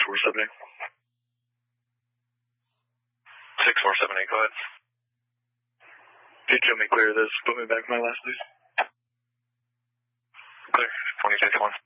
6478. 6478, go ahead. Did you tell me clear this? Put me back my last, please. Clear. 2221.